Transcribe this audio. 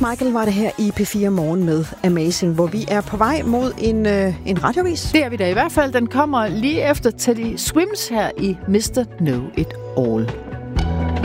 George Michael var det her i P4 Morgen med Amazing, hvor vi er på vej mod en radiovis. Det er vi da i hvert fald. Den kommer lige efter Teddy Swims her i Mr. Know It All.